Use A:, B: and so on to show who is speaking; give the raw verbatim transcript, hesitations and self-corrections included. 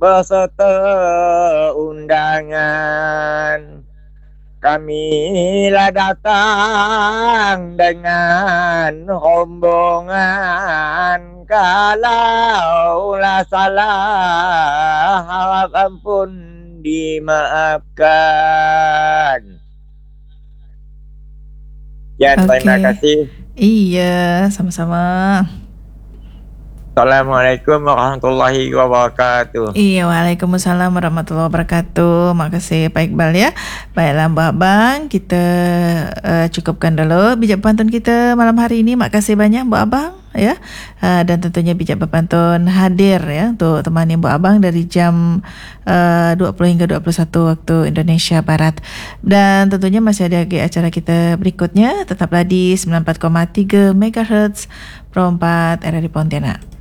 A: beserta undangan. Kamilah datang dengan rombongan, kalaulah salah harap ampun dimaafkan. Ya, terima
B: Okey.
A: kasih.
B: Iya, sama-sama.
A: Assalamualaikum warahmatullahi wabarakatuh.
B: Iya, Waalaikumsalam warahmatullahi wabarakatuh. Makasih Pak Iqbal ya. Baiklah Mbak Abang, kita uh, cukupkan dulu bijak berpantun kita malam hari ini. Makasih banyak Mbak Abang ya. Uh, dan tentunya bijak berpantun hadir ya untuk temani Mbak Abang dari jam uh, dua puluh hingga dua puluh satu waktu Indonesia Barat. Dan tentunya masih ada lagi acara kita berikutnya. Tetaplah di sembilan puluh empat koma tiga megahertz Pro empat R R I Pontianak.